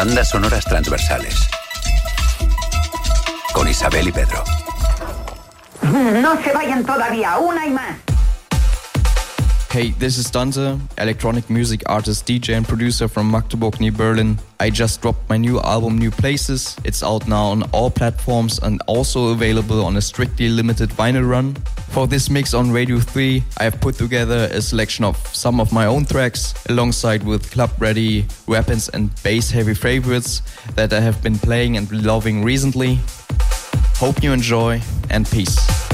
Bandas sonoras transversales. Con Isabel y Pedro. No se vayan todavía, una y más. Hey, this is Dante, electronic music artist, DJ and producer from Magdeburg near Berlin. I just dropped my new album New Places. It's out now on all platforms and also available on a strictly limited vinyl run. For this mix on Radio 3, I have put together a selection of some of my own tracks alongside with club-ready weapons and bass-heavy favorites that I have been playing and loving recently. Hope you enjoy and peace.